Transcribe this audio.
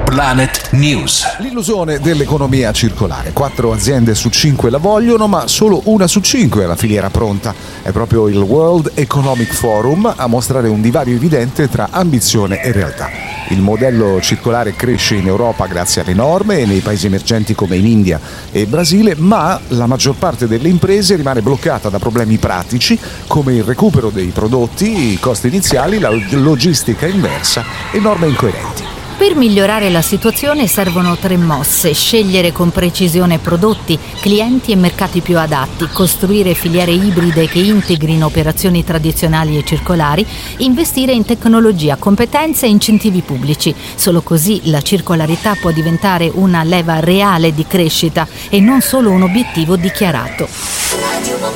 Planet News. L'illusione dell'economia circolare. 4 aziende su 5 la vogliono, ma solo 1 su 5 ha la filiera pronta. È proprio il World Economic Forum a mostrare un divario evidente tra ambizione e realtà. Il modello circolare cresce in Europa grazie alle norme e nei paesi emergenti come in India e Brasile, ma la maggior parte delle imprese rimane bloccata da problemi pratici come il recupero dei prodotti, i costi iniziali, la logistica inversa e norme incoerenti. Per migliorare la situazione servono 3 mosse: scegliere con precisione prodotti, clienti e mercati più adatti, costruire filiere ibride che integrino operazioni tradizionali e circolari, investire in tecnologia, competenze e incentivi pubblici. Solo così la circolarità può diventare una leva reale di crescita e non solo un obiettivo dichiarato.